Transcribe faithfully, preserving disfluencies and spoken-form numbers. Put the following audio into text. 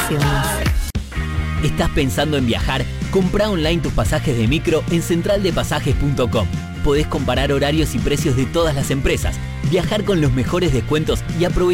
vacaciones. ¿Estás pensando en viajar? Comprá online tus pasajes de micro en central de pasajes punto com. Podés comparar horarios y precios de todas las empresas, viajar con los mejores descuentos y aprovechar